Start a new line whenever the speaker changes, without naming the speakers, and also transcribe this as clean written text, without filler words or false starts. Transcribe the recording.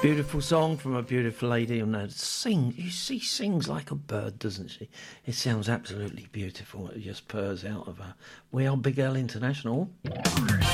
Beautiful song from a beautiful lady on that. She sings like a bird, doesn't she? It sounds absolutely beautiful. It just purrs out of her. We are Big L International.